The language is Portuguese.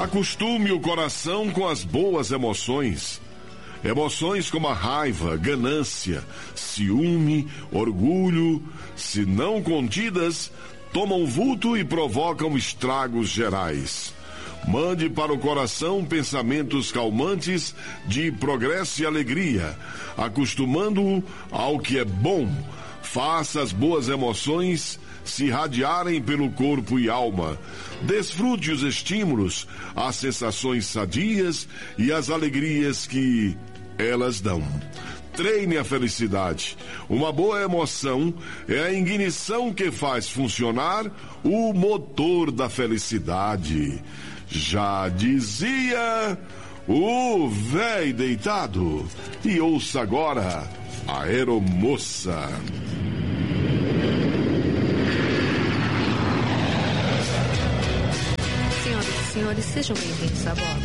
Acostume o coração com as boas emoções. Emoções como a raiva, ganância, ciúme, orgulho, se não contidas, tomam vulto e provocam estragos gerais. Mande para o coração pensamentos calmantes de progresso e alegria, acostumando-o ao que é bom. Faça as boas emoções se irradiarem pelo corpo e alma. Desfrute os estímulos, as sensações sadias e as alegrias que elas dão. Treine a felicidade. Uma boa emoção é a ignição que faz funcionar o motor da felicidade. Já dizia o véi deitado. E ouça agora a Aeromoça. Senhoras e senhores, sejam bem-vindos a bordo.